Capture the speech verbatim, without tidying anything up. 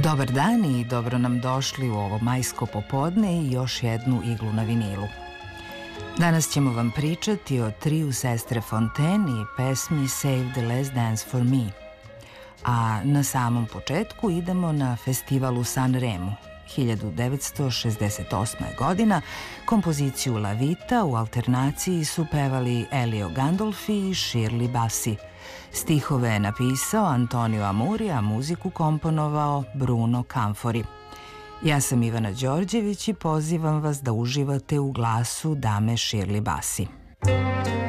Dobar dan i dobro nam došli u ovo majsko popodne i još jednu iglu na vinilu. Danas ćemo vam pričati o triju sestre Fontaine i pesmi Save the Last Dance for Me. A na samom početku idemo na festival u Sanremu. hiljadu devetsto šezdeset osma. godina kompoziciju La Vita u alternaciji su pevali Elio Gandolfi i Shirley Bassey. Stihove je napisao Antonio Amuri, a muziku komponovao Bruno Canfori. Ja sam Ivana Đorđević i pozivam vas da uživate u glasu dame Shirley Bassey.